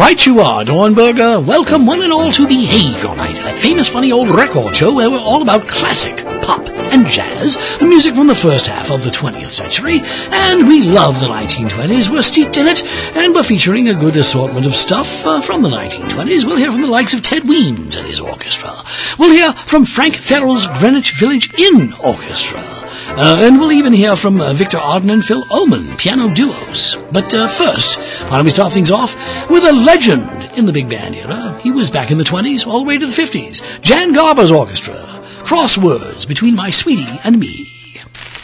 Right you are, Dornberger. Welcome one and all to Behavior Night, that famous funny old record show where we're all about classic, pop, and jazz, the music from the first half of the 20th century, and we love the 1920s. We're steeped in it, and we're featuring a good assortment of stuff from the 1920s. We'll hear from the likes of Ted Weems and his orchestra. We'll hear from Frank Farrell's Greenwich Village Inn Orchestra. And we'll even hear from Victor Arden and Phil Oman, piano duos. But first, why don't we start things off with a legend in the big band era. He was back in the 20s all the way to the 50s. Jan Garber's orchestra. Crosswords Between My Sweetie and Me.